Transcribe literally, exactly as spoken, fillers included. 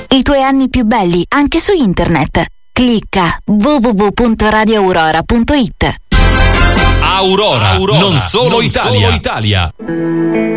I tuoi anni più belli anche su internet. Clicca w w w punto radio aurora punto it. Aurora, Aurora, non solo non Italia. Solo Italia.